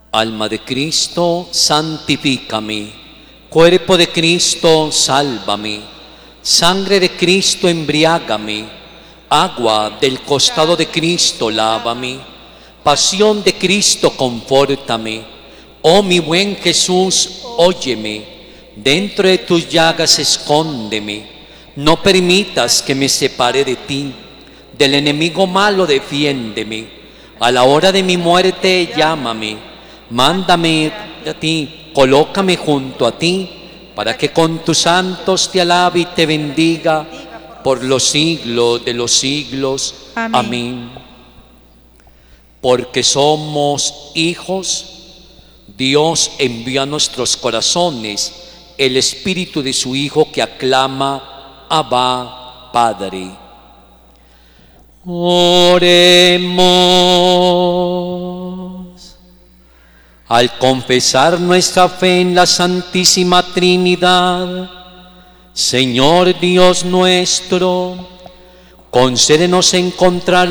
Alma de Cristo, santifícame. Cuerpo de Cristo, sálvame. Sangre de Cristo, embriágame. Agua del costado de Cristo, lávame. Pasión de Cristo, confórtame. Oh mi buen Jesús, óyeme. Dentro de tus llagas escóndeme. No permitas que me separe de ti. Del enemigo malo defiéndeme. A la hora de mi muerte llámame. Mándame a ti, colócame junto a ti, para que con tus santos te alabe y te bendiga por los siglos de los siglos. Amén. Porque somos hijos, Dios envió a nuestros corazones el Espíritu de su Hijo que aclama: Abba, Padre. Oremos. Al confesar nuestra fe en la Santísima Trinidad, Señor Dios nuestro, concédenos encontrar